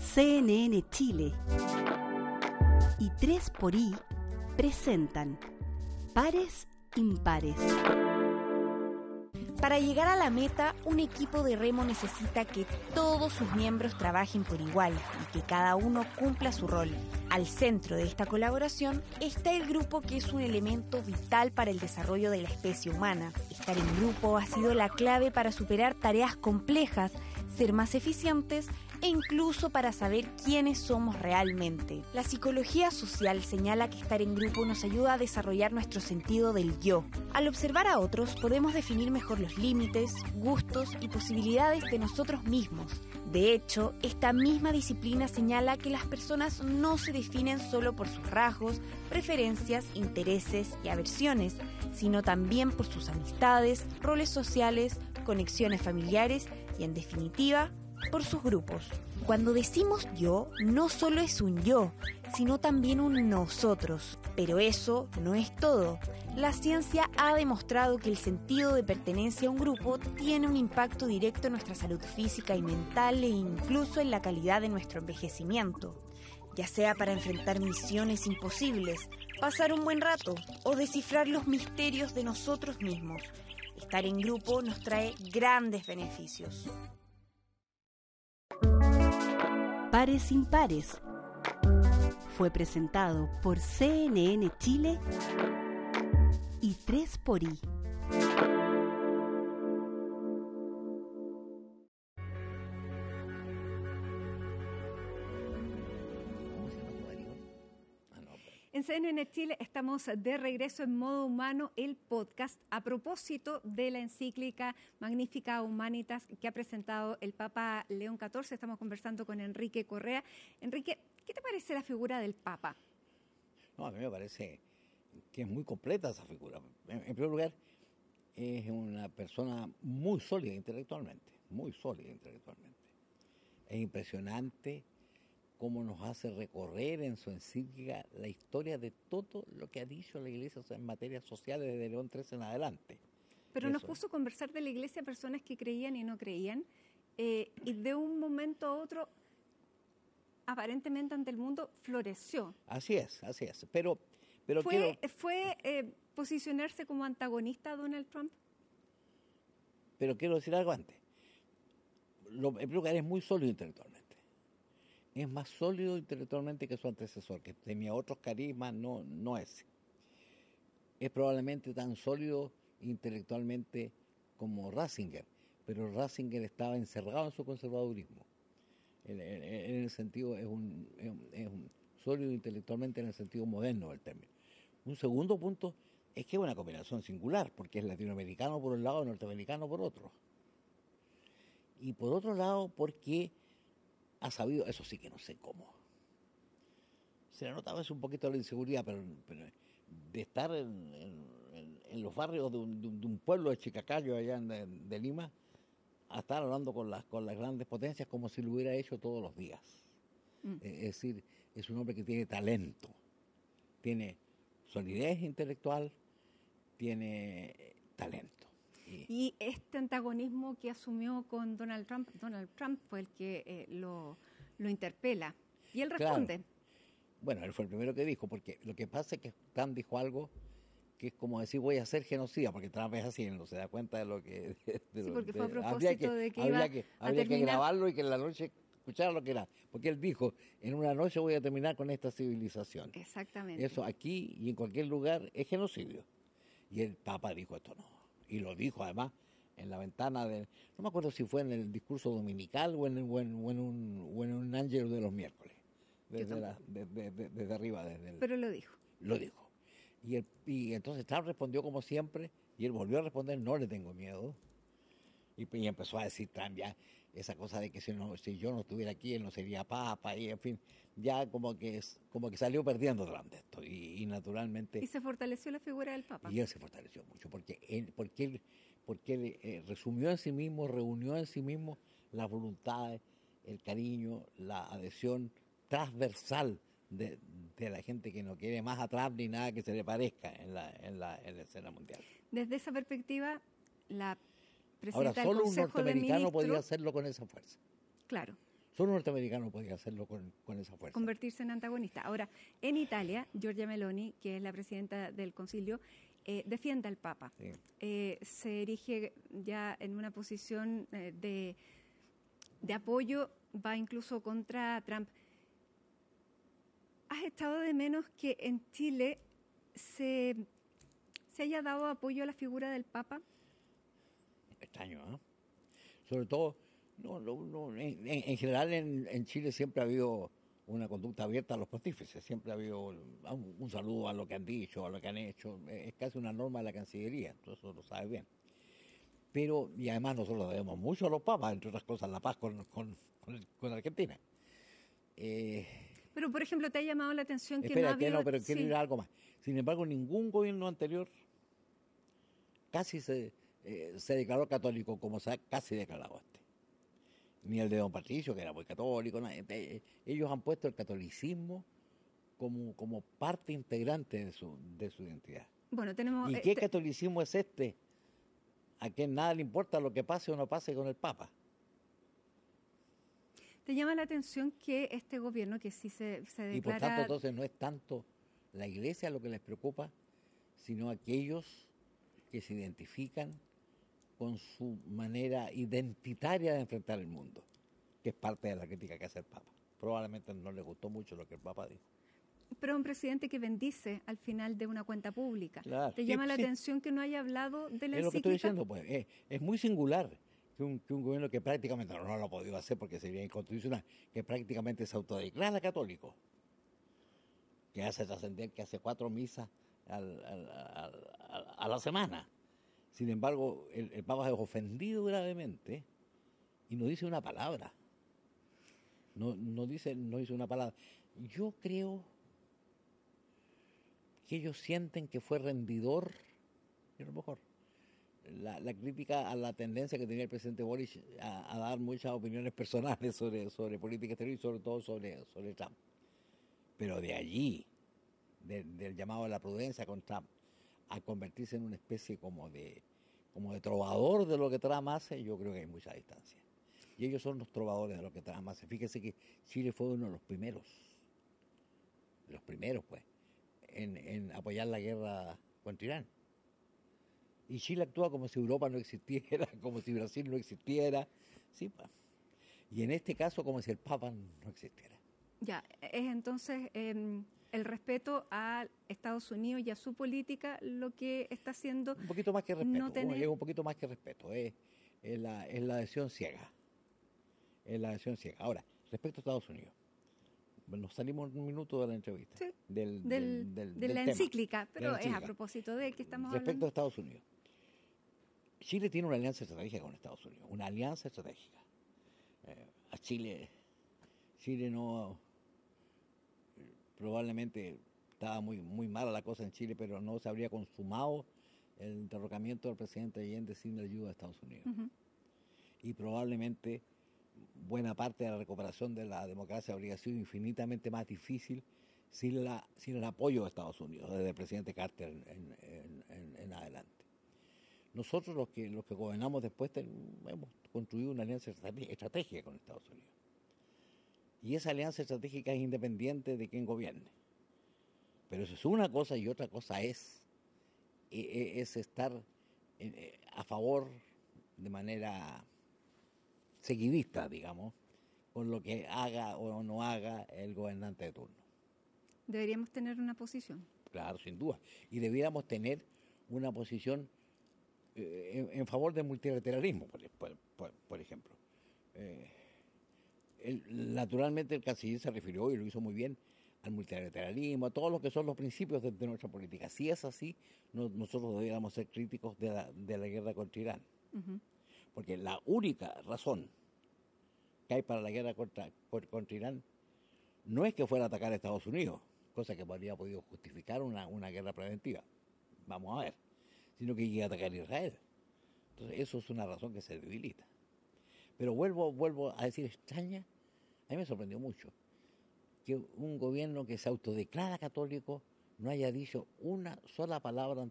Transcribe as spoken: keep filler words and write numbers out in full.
C N N Chile y tres por I presentan Pares Impares. Para llegar a la meta, un equipo de remo necesita que todos sus miembros trabajen por igual y que cada uno cumpla su rol. Al centro de esta colaboración está el grupo, que es un elemento vital para el desarrollo de la especie humana. Estar en grupo ha sido la clave para superar tareas complejas, ser más eficientes e incluso para saber quiénes somos realmente. La psicología social señala que estar en grupo nos ayuda a desarrollar nuestro sentido del yo. Al observar a otros, podemos definir mejor los límites, gustos y posibilidades de nosotros mismos. De hecho, esta misma disciplina señala que las personas no se definen solo por sus rasgos, preferencias, intereses y aversiones, sino también por sus amistades, roles sociales, conexiones familiares y, en definitiva, por sus grupos. Cuando decimos yo, no solo es un yo, sino también un nosotros. Pero eso no es todo. La ciencia ha demostrado que el sentido de pertenencia a un grupo tiene un impacto directo en nuestra salud física y mental e incluso en la calidad de nuestro envejecimiento. Ya sea para enfrentar misiones imposibles, pasar un buen rato o descifrar los misterios de nosotros mismos, estar en grupo nos trae grandes beneficios. Pares Impares fue presentado por C N N Chile y tres por I. En C N N Chile estamos de regreso en Modo Humano, el podcast, a propósito de la encíclica Magnificat Humanitas que ha presentado el Papa León catorce. Estamos conversando con Enrique Correa. Enrique, ¿qué te parece la figura del Papa? No, a mí me parece que es muy completa esa figura. En, en primer lugar, es una persona muy sólida intelectualmente, muy sólida intelectualmente. Es impresionante cómo nos hace recorrer en su encíclica la historia de todo lo que ha dicho la Iglesia en materias sociales desde León trece en adelante. Pero Eso. Nos puso a conversar de la Iglesia a personas que creían y no creían, eh, y de un momento a otro, aparentemente ante el mundo, floreció. Así es, así es. Pero, pero ¿Fue, quiero... ¿fue eh, posicionarse como antagonista a Donald Trump? Pero quiero decir algo antes. Lo, en primer lugar, es muy sólido intelectualmente. Es más sólido intelectualmente que su antecesor, que tenía otros carismas, no, no ese. Es probablemente tan sólido intelectualmente como Ratzinger, pero Ratzinger estaba encerrado en su conservadurismo. En, en, en el sentido, es un, es, un, es un sólido intelectualmente en el sentido moderno del término. Un segundo punto es que es una combinación singular, porque es latinoamericano por un lado y norteamericano por otro. Y por otro lado, porque ha sabido, eso sí que no sé cómo. Se le notaba eso un poquito la inseguridad, pero, pero de estar en, en, en los barrios de un, de, un, de un pueblo de Chicacayo allá en, de, de Lima, a estar hablando con las, con las grandes potencias como si lo hubiera hecho todos los días. Mm. Es decir, es un hombre que tiene talento, tiene solidez intelectual, tiene talento. Y, y este antagonismo que asumió con Donald Trump, Donald Trump fue el que eh, lo, lo interpela. Y él responde. Claro. Bueno, él fue el primero que dijo, porque lo que pasa es que Trump dijo algo que es como decir voy a ser genocida, porque Trump es así, no se da cuenta de lo que... De, de sí, porque de, fue a propósito habría que, de que habría iba que, a habría terminar... que grabarlo y que en la noche escuchar lo que era. Porque él dijo, en una noche voy a terminar con esta civilización. Exactamente. Eso aquí y en cualquier lugar es genocidio. Y el Papa dijo esto no. Y lo dijo además en la ventana de... No me acuerdo si fue en el discurso dominical o en, o en, o en, un, o en un ángel de los miércoles. Desde, la, desde, desde, desde arriba. Desde el, Pero lo dijo. Lo dijo. Y, el, y entonces Trump respondió como siempre, y él volvió a responder, no le tengo miedo. Y, y empezó a decir Trump ya esa cosa de que si, no, si yo no estuviera aquí, él no sería papa, y en fin, ya como que como que salió perdiendo Trump de esto, y, y naturalmente... Y se fortaleció la figura del papa. Y él se fortaleció mucho, porque él, porque él, porque él eh, resumió en sí mismo, reunió en sí mismo las voluntades, el cariño, la adhesión transversal De, de la gente que no quiere más atrás ni nada que se le parezca en la, en la, en la escena mundial. Desde esa perspectiva, la presidenta Ahora, solo del Consejo un norteamericano de Ministros, podía hacerlo con esa fuerza. Claro, Solo un norteamericano podía hacerlo con, con esa fuerza. Convertirse en antagonista. Ahora, en Italia, Giorgia Meloni, que es la presidenta del Concilio, eh, defiende al Papa. Sí. Eh, se erige ya en una posición eh, de, de apoyo, va incluso contra Trump. ¿Has estado de menos que en Chile se, se haya dado apoyo a la figura del Papa? Extraño, ¿eh? Sobre todo, no, no, no, en, en general en, en Chile siempre ha habido una conducta abierta a los pontífices, siempre ha habido un, un saludo a lo que han dicho, a lo que han hecho, es casi una norma de la Cancillería, eso lo sabes bien. Pero, y además nosotros debemos mucho a los papas, entre otras cosas, la paz con, con, con, con Argentina. Eh, Pero, por ejemplo, ¿te ha llamado la atención que espera, no ha habido... que no, pero quiero sí. ir a algo más. Sin embargo, ningún gobierno anterior casi se, eh, se declaró católico como se ha casi declarado este. Ni el de don Patricio, que era muy católico. No, eh, ellos han puesto el catolicismo como, como parte integrante de su, de su identidad. Bueno, tenemos... ¿Y eh, qué te- catolicismo es este? A quien nada le importa lo que pase o no pase con el Papa. ¿Te llama la atención que este gobierno, que sí se, se Y por tanto, declara... entonces, no es tanto la iglesia lo que les preocupa, sino aquellos que se identifican con su manera identitaria de enfrentar el mundo, que es parte de la crítica que hace el Papa. Probablemente no le gustó mucho lo que el Papa dijo. pero un presidente que bendice al final de una cuenta pública. Claro, ¿Te sí, llama la sí. atención que no haya hablado de la Es lo que estoy encíclica? diciendo, pues. Es, es muy singular que un, que un gobierno que prácticamente no, no lo ha podido hacer porque sería inconstitucional, que prácticamente se autodeclara católico, que hace trascender que hace cuatro misas al- al- al- al- a la semana. Sin embargo, el, el Papa es ofendido gravemente y no dice una palabra. No, no, dice, no dice una palabra. Yo creo que ellos sienten que fue rendidor, y a lo mejor, la, la crítica a la tendencia que tenía el presidente Boric a, a dar muchas opiniones personales sobre, sobre política exterior y sobre todo sobre, sobre Trump. Pero de allí, de, del llamado a la prudencia con Trump, a convertirse en una especie como de, como de trovador de lo que Trump hace, yo creo que hay mucha distancia. Y ellos son los trovadores de lo que Trump hace. Fíjese que Chile fue uno de los primeros, los primeros pues, en, en apoyar la guerra contra Irán. Y Chile actúa como si Europa no existiera, como si Brasil no existiera, sí, pues. Y en este caso como si el Papa no existiera. Ya, es entonces eh, el respeto a Estados Unidos y a su política lo que está haciendo... Un poquito más que respeto, no tener- es un poquito más que respeto, es, es, la, es la adhesión ciega. Es la adhesión ciega. Ahora, respecto a Estados Unidos, nos salimos un minuto de la entrevista. Sí, del, del- del, del, de del la tema, encíclica, pero de la es a encíclica. propósito de que estamos Respecto hablando... a Estados Unidos, Chile tiene una alianza estratégica con Estados Unidos, una alianza estratégica. Eh, a Chile, Chile no, probablemente estaba muy, muy mala la cosa en Chile, pero no se habría consumado el derrocamiento del presidente Allende sin la ayuda de Estados Unidos. Ujú. Y probablemente buena parte de la recuperación de la democracia habría sido infinitamente más difícil sin, la, sin el apoyo de Estados Unidos, desde el presidente Carter en, en, en, en adelante. Nosotros los que, los que gobernamos después ten, hemos construido una alianza estratégica con Estados Unidos. Y esa alianza estratégica es independiente de quién gobierne. Pero eso es una cosa y otra cosa es, es estar a favor de manera seguidista, digamos, con lo que haga o no haga el gobernante de turno. Deberíamos tener una posición. Claro, sin duda. Y debiéramos tener una posición eh, en, en favor del multilateralismo, por, por, por, por ejemplo. Eh, el, naturalmente el canciller se refirió, y lo hizo muy bien, al multilateralismo, a todos los que son los principios de, de nuestra política. Si es así, no, nosotros deberíamos ser críticos de la, de la guerra contra Irán. Uh-huh. Porque la única razón que hay para la guerra contra, contra Irán no es que fuera a atacar a Estados Unidos, cosa que habría podido justificar una, una guerra preventiva, vamos a ver, sino que llegue a atacar a Israel. Entonces eso es una razón que se debilita. Pero vuelvo, vuelvo a decir, extraña, a mí me sorprendió mucho que un gobierno que se autodeclara católico no haya dicho una sola palabra